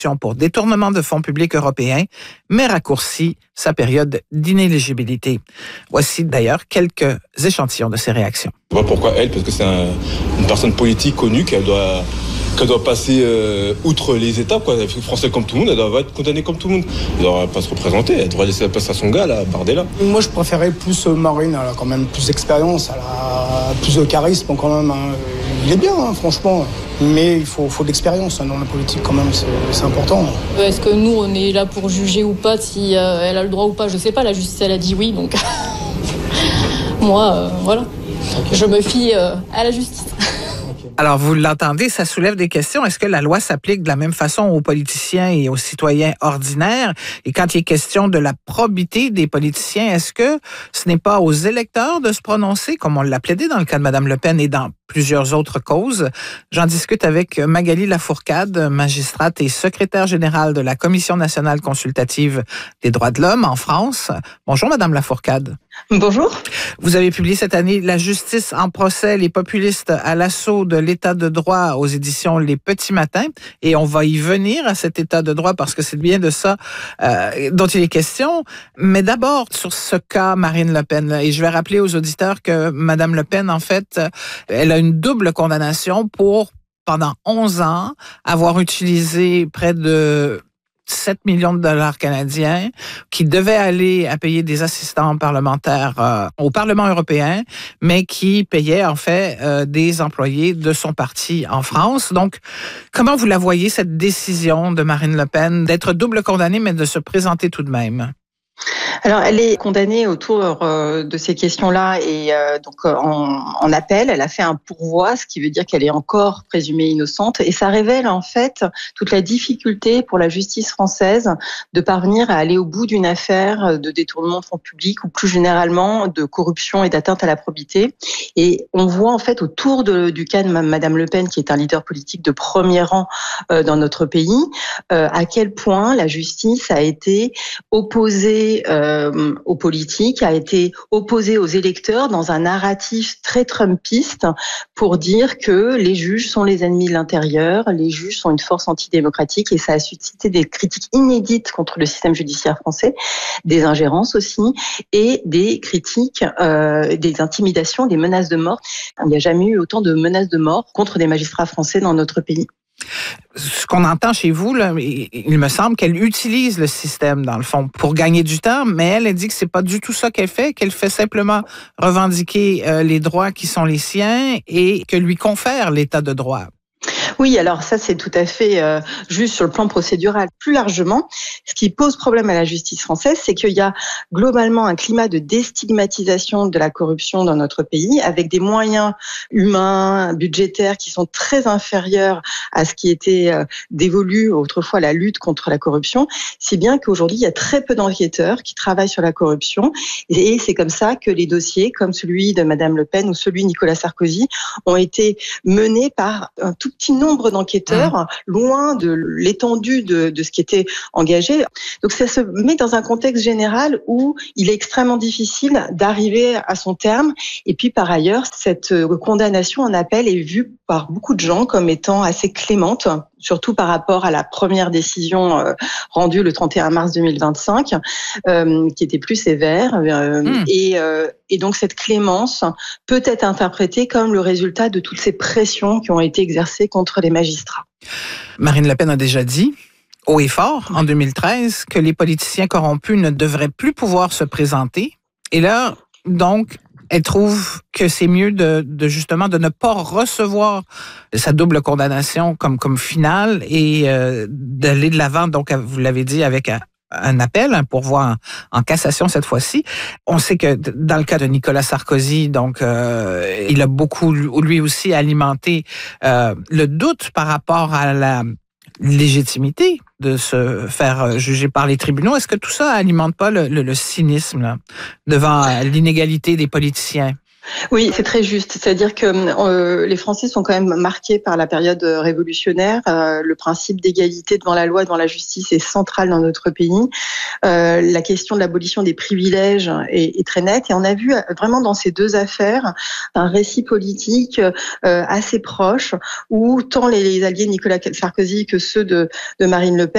pour détournement de fonds publics européens, mais raccourcit sa période d'inéligibilité. Voici d'ailleurs quelques échantillons de ses réactions. Je vois pourquoi elle, parce que c'est une personne politique connue qu'elle doit passer outre les étapes, quoi. Elle est française comme tout le monde, elle doit être condamnée comme tout le monde. Elle ne doit pas se représenter, elle devrait laisser la place à son gars, là, Bardella. Moi, je préférais plus Marine, elle a quand même plus d'expérience, elle a plus de charisme quand même. Hein. Il est bien, hein, franchement, mais il faut de l'expérience dans la politique quand même, c'est important. Est-ce que nous, on est là pour juger ou pas si elle a le droit ou pas? Je sais pas, la justice, elle a dit oui, donc moi, voilà. Je me fie à la justice. Alors, vous l'entendez, ça soulève des questions. Est-ce que la loi s'applique de la même façon aux politiciens et aux citoyens ordinaires? Et quand il est question de la probité des politiciens, est-ce que ce n'est pas aux électeurs de se prononcer, comme on l'a plaidé dans le cas de Mme Le Pen et dans plusieurs autres causes? J'en discute avec Magali Lafourcade, magistrate et secrétaire générale de la Commission nationale consultative des droits de l'homme en France. Bonjour, Mme Lafourcade. Bonjour. Vous avez publié cette année « La justice en procès, les populistes à l'assaut de l'état de droit » aux éditions Les Petits Matins. Et on va y venir à cet état de droit parce que c'est bien de ça dont il est question. Mais d'abord, sur ce cas Marine Le Pen, et je vais rappeler aux auditeurs que Mme Le Pen, en fait, elle a une double condamnation pour, pendant 11 ans, avoir utilisé près de 7 millions de dollars canadiens qui devaient aller à payer des assistants parlementaires au Parlement européen, mais qui payaient en fait des employés de son parti en France. Donc, comment vous la voyez, cette décision de Marine Le Pen d'être double condamnée, mais de se présenter tout de même? Alors, elle est condamnée autour de ces questions-là et donc en appel, elle a fait un pourvoi, ce qui veut dire qu'elle est encore présumée innocente. Et ça révèle en fait toute la difficulté pour la justice française de parvenir à aller au bout d'une affaire de détournement de fonds publics ou plus généralement de corruption et d'atteinte à la probité. Et on voit en fait autour du cas de Madame Le Pen, qui est un leader politique de premier rang dans notre pays, à quel point la justice a été opposée aux politiques, a été opposé aux électeurs dans un narratif très trumpiste pour dire que les juges sont les ennemis de l'intérieur, les juges sont une force antidémocratique, et ça a suscité des critiques inédites contre le système judiciaire français, des ingérences aussi, et des critiques, des intimidations, des menaces de mort. Il n'y a jamais eu autant de menaces de mort contre des magistrats français dans notre pays. Ce qu'on entend chez vous, là, il me semble qu'elle utilise le système, dans le fond, pour gagner du temps, mais elle dit que c'est pas du tout ça qu'elle fait simplement revendiquer les droits qui sont les siens et que lui confère l'état de droit. Oui, alors ça c'est tout à fait juste sur le plan procédural. Plus largement, ce qui pose problème à la justice française, c'est qu'il y a globalement un climat de déstigmatisation de la corruption dans notre pays, avec des moyens humains, budgétaires qui sont très inférieurs à ce qui était dévolu autrefois à la lutte contre la corruption, si bien qu'aujourd'hui il y a très peu d'enquêteurs qui travaillent sur la corruption, et c'est comme ça que les dossiers, comme celui de Madame Le Pen ou celui de Nicolas Sarkozy, ont été menés par un tout petit nombre d'enquêteurs, loin de l'étendue de ce qui était engagé. Donc ça se met dans un contexte général où il est extrêmement difficile d'arriver à son terme. Et puis par ailleurs, cette condamnation en appel est vue par beaucoup de gens comme étant assez clémente, surtout par rapport à la première décision rendue le 31 mars 2025, qui était plus sévère. Et donc cette clémence peut être interprétée comme le résultat de toutes ces pressions qui ont été exercées contre les magistrats. Marine Le Pen a déjà dit, haut et fort, en 2013, que les politiciens corrompus ne devraient plus pouvoir se présenter. Et là, donc, elle trouve que c'est mieux justement de ne pas recevoir sa double condamnation comme finale et d'aller de l'avant, donc vous l'avez dit, avec un appel, un pourvoi en cassation cette fois-ci. On sait que dans le cas de Nicolas Sarkozy, donc il a beaucoup lui aussi alimenté le doute par rapport à la légitimité de se faire juger par les tribunaux. Est-ce que tout ça alimente pas le cynisme là, devant l'inégalité des politiciens? Oui, c'est très juste. C'est-à-dire que les Français sont quand même marqués par la période révolutionnaire. Le principe d'égalité devant la loi, devant la justice est central dans notre pays. La question de l'abolition des privilèges est très nette. Et on a vu vraiment dans ces deux affaires un récit politique assez proche où tant les alliés de Nicolas Sarkozy que ceux de Marine Le Pen